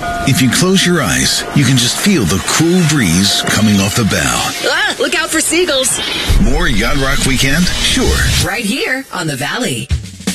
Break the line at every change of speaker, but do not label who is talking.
If you close your eyes, you can just feel the cool breeze coming off the bow.
Look out for seagulls.
More Yacht Rock Weekend? Sure.
Right here on the Valley.